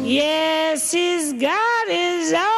Yes, he's got his own.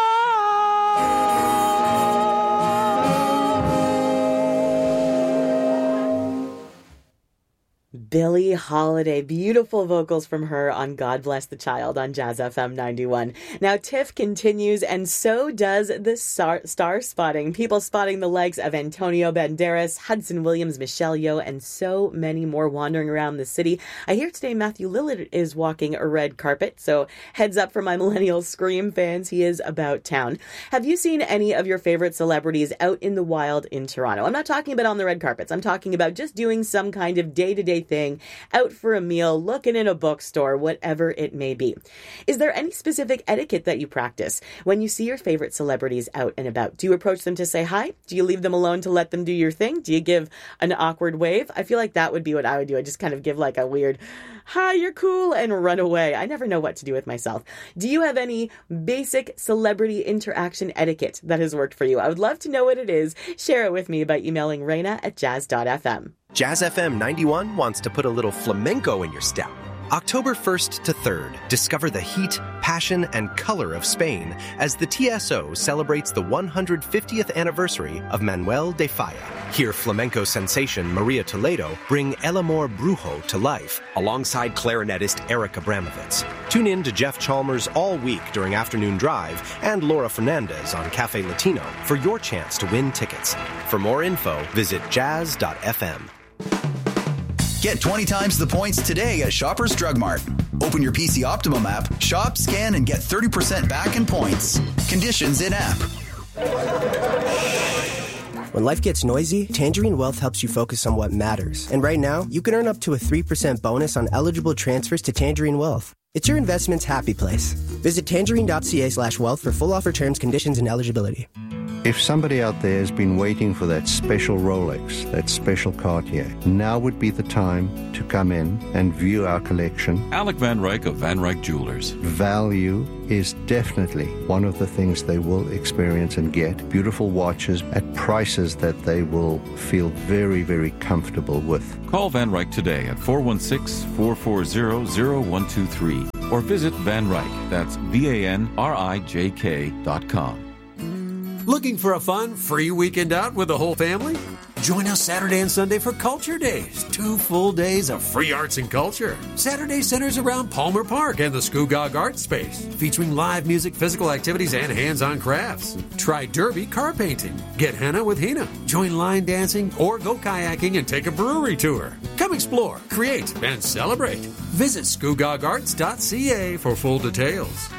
Billie Holiday. Beautiful vocals from her on God Bless the Child on Jazz FM 91. Now, TIFF continues, and so does the star spotting. People spotting the likes of Antonio Banderas, Hudson Williams, Michelle Yeoh, and so many more wandering around the city. I hear today Matthew Lillard is walking a red carpet, so heads up for my millennial Scream fans. He is about town. Have you seen any of your favorite celebrities out in the wild in Toronto? I'm not talking about on the red carpets. I'm talking about just doing some kind of day-to-day thing, out for a meal, looking in a bookstore, whatever it may be. Is there any specific etiquette that you practice when you see your favorite celebrities out and about? Do you approach them to say hi? Do you leave them alone to let them do your thing? Do you give an awkward wave? I feel like that would be what I would do. I just kind of give like a weird, hi, you're cool, and run away. I never know what to do with myself. Do you have any basic celebrity interaction etiquette that has worked for you? I would love to know what it is. Share it with me by emailing Reina@jazz.fm. Jazz FM 91 wants to put a little flamenco in your step. October 1st to 3rd, discover the heat, passion, and color of Spain as the TSO celebrates the 150th anniversary of Manuel de Falla. Hear flamenco sensation Maria Toledo bring El Amor Brujo to life alongside clarinetist Eric Abramovitz. Tune in to Jeff Chalmers all week during Afternoon Drive and Laura Fernandez on Cafe Latino for your chance to win tickets. For more info, visit jazz.fm. Get 20 times the points today at Shoppers Drug Mart. Open your PC Optimum app, shop, scan, and get 30% back in points. Conditions in app. When life gets noisy, Tangerine Wealth helps you focus on what matters. And right now, you can earn up to a 3% bonus on eligible transfers to Tangerine Wealth. It's your investment's happy place. Visit tangerine.ca/wealth for full offer terms, conditions, and eligibility. If somebody out there has been waiting for that special Rolex, that special Cartier, now would be the time to come in and view our collection. Alec Van Ryk of Van Ryk Jewelers. Value is definitely one of the things they will experience and get. Beautiful watches at prices that they will feel very, very comfortable with. Call Van Ryk today at 416-440-0123 or visit Van Ryk, that's VANRIJK.com. Looking for a fun, free weekend out with the whole family? Join us Saturday and Sunday for Culture Days. 2 full days of free arts and culture. Saturday centers around Palmer Park and the Scugog Art Space, featuring live music, physical activities, and hands-on crafts. Try derby car painting. Get henna with Hina. Join line dancing or go kayaking and take a brewery tour. Come explore, create, and celebrate. Visit scugogarts.ca for full details.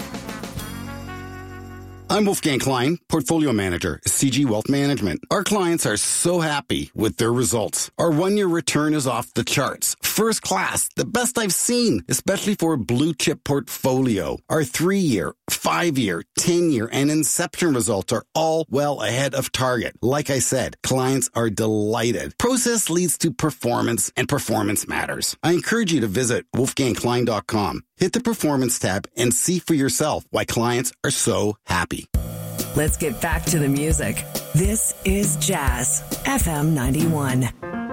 I'm Wolfgang Klein, Portfolio Manager, CG Wealth Management. Our clients are so happy with their results. Our 1-year return is off the charts. First class, the best I've seen, especially for a blue chip portfolio. Our 3-year, 5-year, 10-year, and inception results are all well ahead of target. Like I said, clients are delighted. Process leads to performance, and performance matters. I encourage you to visit wolfgangklein.com. Hit the Performance tab and see for yourself why clients are so happy. Let's get back to the music. This is Jazz FM 91.